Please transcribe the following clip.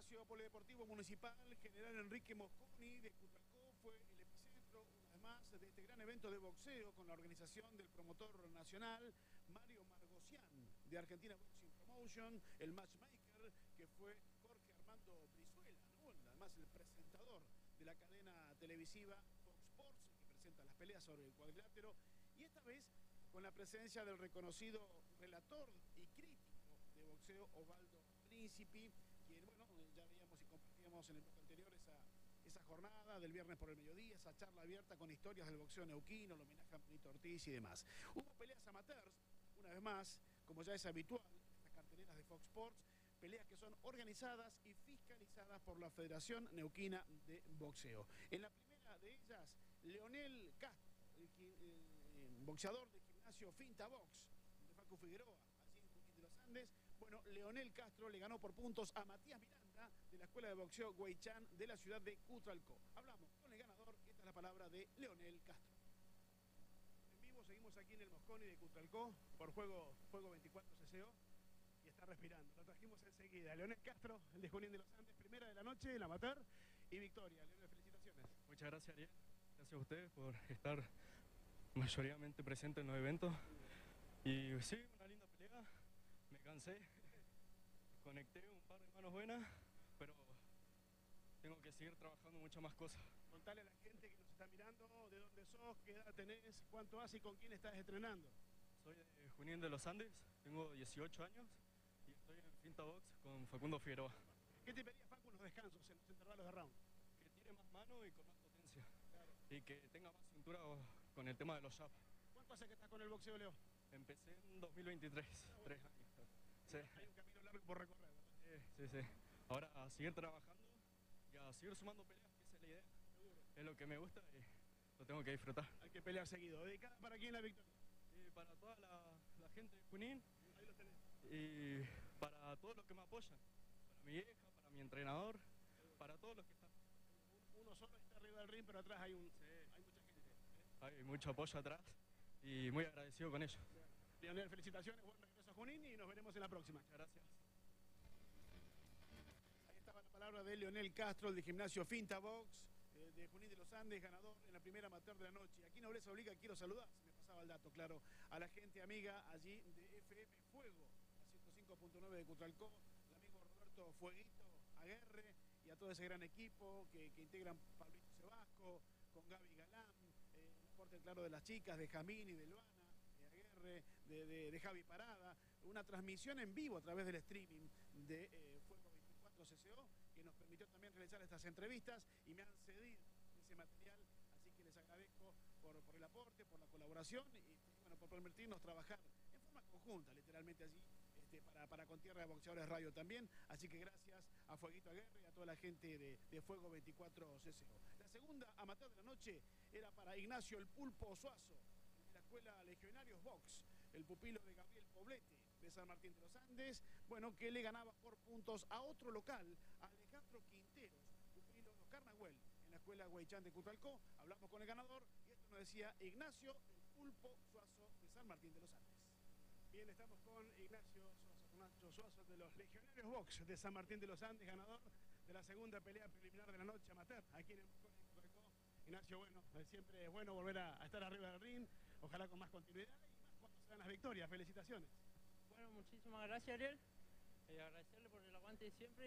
gimnasio polideportivo municipal General Enrique Mosconi de Cutralcó fue el epicentro, una vez más, de este gran evento de boxeo con la organización del promotor nacional Mario Margosian de Argentina Boxing Promotion, el matchmaker que fue Jorge Armando Brizuela, ¿no? Además el presentador de la cadena televisiva Fox Sports, que presenta las peleas sobre el cuadrilátero, y esta vez con la presencia del reconocido relator y crítico de boxeo Osvaldo Príncipe, quien, bueno, ya veíamos y compartíamos en el bloque anterior esa jornada del viernes por el mediodía, esa charla abierta con historias del boxeo neuquino, el homenaje a Manito Ortiz y demás. Hubo peleas amateurs, una vez más, como ya es habitual, en las carteleras de Fox Sports, peleas que son organizadas y fiscalizadas por la Federación Neuquina de Boxeo. En la primera de ellas, Leonel Castro, el boxeador de gimnasio Finta Box, de Facu Figueroa, allí en Junín de los Andes. Bueno, Leonel Castro le ganó por puntos a Matías Miranda, de la Escuela de Boxeo Guaychán, de la ciudad de Cutralcó. Hablamos con el ganador, esta es la palabra de Leonel Castro. En vivo seguimos aquí en el Mosconi de Cutralcó, por Fuego 24 CCO, y está respirando. Lo trajimos enseguida. Leonel Castro, el de Junín de los Andes, primera de la noche, el amateur, y victoria. Leonel, felicitaciones. Muchas gracias, Ariel. Gracias a ustedes por estar mayoritariamente presente en los eventos. Y sí, una linda pelea. Me cansé. Conecté un par de manos buenas, pero tengo que seguir trabajando muchas más cosas. Contale a la gente que nos está mirando de dónde sos, qué edad tenés, cuánto hace y con quién estás entrenando. Soy de Junín de los Andes, tengo 18 años y estoy en Finta Box con Facundo Figueroa. ¿Qué te pedía Facu en los descansos, en los intervalos de round? Que tire más mano y con más potencia. Claro. Y que tenga más cintura con el tema de los jabs. ¿Cuánto hace que estás con el boxeo, Leo? Empecé en 2023, 3 años. Sí. Hay un camino largo por recorrer, ¿verdad? Sí. Ahora a seguir trabajando y a seguir sumando peleas, que esa es la idea. Seguro. Es lo que me gusta y lo tengo que disfrutar. Hay que pelear seguido. ¿Dedicada para quién la victoria? Y para toda la gente de Junín Ahí los tenés. y para todos los que me apoyan. Para mi hija, para mi entrenador, para todos los que están. Uno solo está arriba del ring, pero atrás hay mucha gente. Hay mucho apoyo atrás y muy agradecido con ellos. Leonel, felicitaciones, buen regreso a Junín y nos veremos en la próxima. Muchas gracias. Ahí estaba la palabra de Leonel Castro, el de gimnasio Finta Box, de Junín de los Andes, ganador en la primera amateur de la noche. Aquí Nobleza Obliga, quiero saludar, se me pasaba el dato, claro, a la gente amiga allí de FM Fuego, a 105.9 de Cutralcó, el amigo Roberto Fueguito Aguerre y a todo ese gran equipo que integran Pablito Sebasco, con Gaby Galán, el aporte claro de las chicas, de Jamín y de Luana, Aguerre, de Javi Parada, una transmisión en vivo a través del streaming de Fuego 24 CCO, que nos permitió también realizar estas entrevistas y me han cedido ese material, así que les agradezco por el aporte, por la colaboración y bueno, por permitirnos trabajar en forma conjunta, literalmente allí, para Con Tierra de Boxeadores Radio también, así que gracias a Fueguito Aguerre y a toda la gente de Fuego 24 CCO. La segunda amateur de la noche era para Ignacio El Pulpo Suazo, de la Escuela Legionarios Box, el pupilo de Gabriel Poblete de San Martín de los Andes, bueno, que le ganaba por puntos a otro local, a Alejandro Quinteros, pupilo de Oscar Nahuel, en la Escuela Guaychán de Cutralcó. Hablamos con el ganador y esto nos decía Ignacio El Pulpo Suazo de San Martín de los Andes. Bien, estamos con Ignacio Suazo de los Legionarios Box de San Martín de los Andes, ganador de la segunda pelea preliminar de la noche amateur, aquí en el Cutralcó. Ignacio, bueno, siempre es bueno volver a estar arriba del ring, ojalá con más continuidad y más cuando se dan las victorias. Felicitaciones. Bueno, muchísimas gracias, Ariel. Agradecerle por el aguante de siempre.